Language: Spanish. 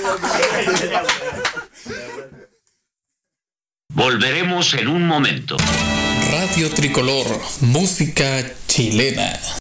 Volveremos en un momento. Radio Tricolor, música chilena.